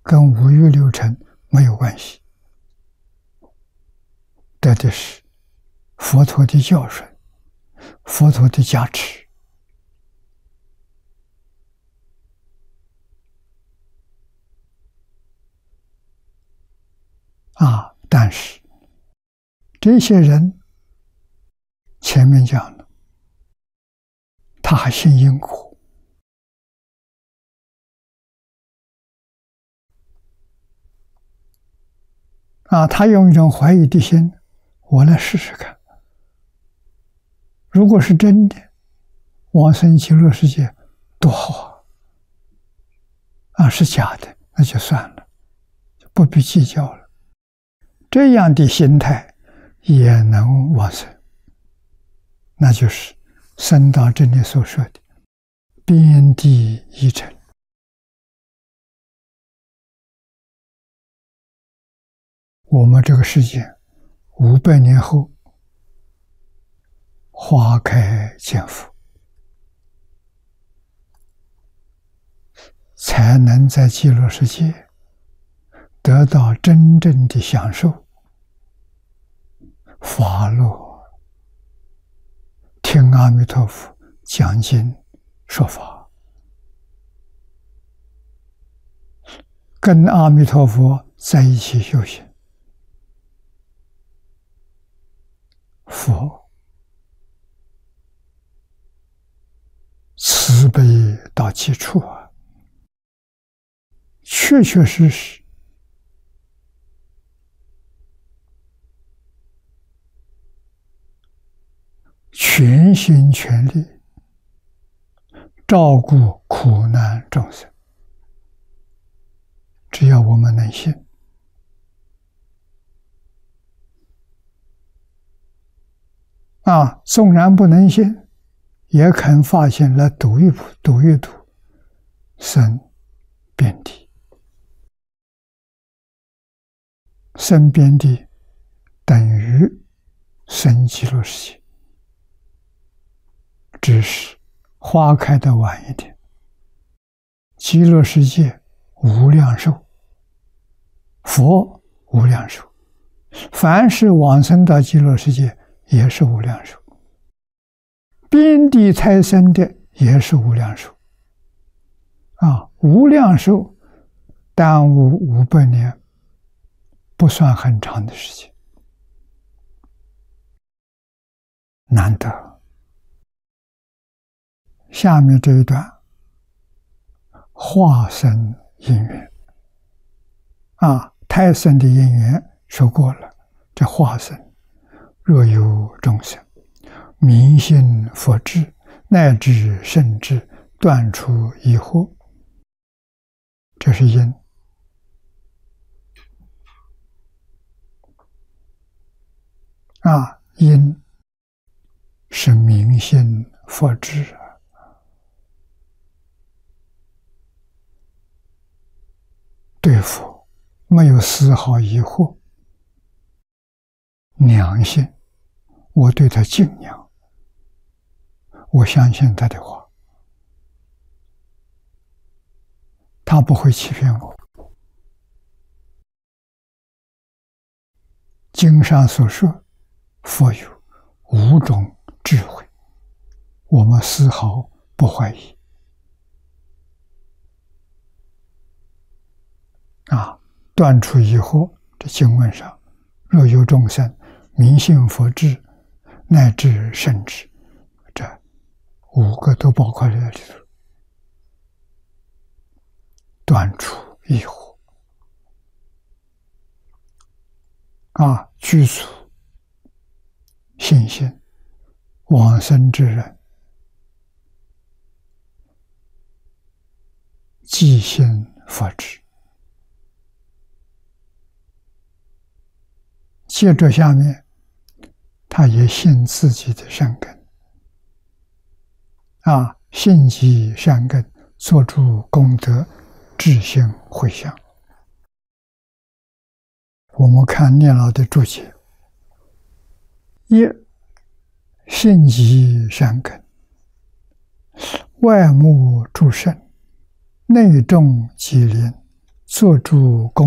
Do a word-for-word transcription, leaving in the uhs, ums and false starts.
跟五欲六尘没有关系，得的是佛陀的教训，佛陀的加持。啊，但是这些人前面讲了，他还信因果。啊，他用一种怀疑的心，我来试试看。如果是真的，往生极乐世界多好啊！啊，是假的，那就算了，就不必计较了。这样的心态也能往生，那就是僧道这里所说的边地一尘。我们这个世界五百年后花开见佛，才能在极乐世界得到真正的享受法乐，听阿弥陀佛讲经说法，跟阿弥陀佛在一起修行。佛慈悲到极处啊，确确实实全心全力照顾苦难众生。只要我们能信，啊，纵然不能信，也肯发心来读一读一读，生遍地，生遍地等于生极乐世界，只是花开的晚一点。极乐世界无量寿，佛无量寿，凡是往生到极乐世界也是无量寿，边地胎生的也是无量寿。啊，无量寿耽误五百年，不算很长的时间，难得。下面这一段，化生因缘。啊，胎生的因缘说过了，这化生。若有众生明信佛智，乃至圣智，断除疑惑，这是因。啊，因是明信佛智啊，对佛没有丝毫疑惑，良心。我对他敬仰，我相信他的话，他不会欺骗我。经上所说，佛有五种智慧，我们丝毫不怀疑。啊，断除疑惑，这经文上，若有众生明信佛智，乃至圣智，这五个都包括在里头。断除疑惑，啊，具足信心，往生之人即信佛智。接着下面他也信自己的善根，啊，信其善根，做出功德，至心回向。我们看念老的注解：一，信其善根，外目诸圣，内众吉林， 做主公。